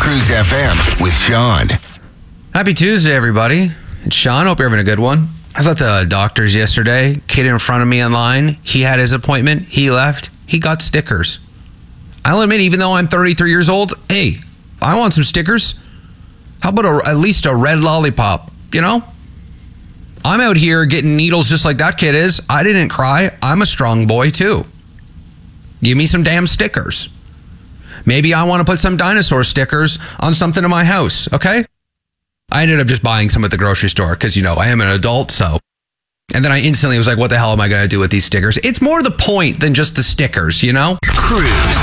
Cruise FM with Sean. Happy Tuesday, everybody. It's Sean. Hope you're having a good one. I was at the doctor's yesterday. Kid in front of me in line. He had his appointment. He left. He got stickers. I'll admit, even though I'm 33 years old, hey, I want some stickers. How about at least a red lollipop, you know? I'm out here getting needles just like that kid is. I didn't cry. I'm a strong boy, too. Give me some damn stickers. Maybe I want to put some dinosaur stickers on something in my house, okay? I ended up just buying some at the grocery store because, you know, I am an adult, so. And then I instantly was like, what the hell am I going to do with these stickers? It's more the point than just the stickers, you know? Cruise.